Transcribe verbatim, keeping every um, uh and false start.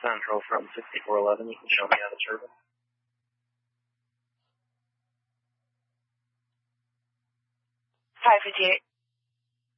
Central from sixty-four eleven. You can show me how to turbine. five fifty-eight.